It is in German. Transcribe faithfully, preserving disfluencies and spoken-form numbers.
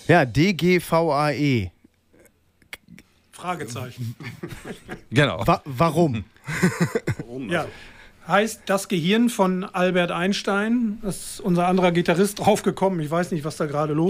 Ja, D G V A E. Fragezeichen. Genau. Wa- warum? Warum? Ja. Also, Heißt das Gehirn von Albert Einstein. Das ist unser anderer Gitarrist draufgekommen. Ich weiß nicht, was da gerade los ist.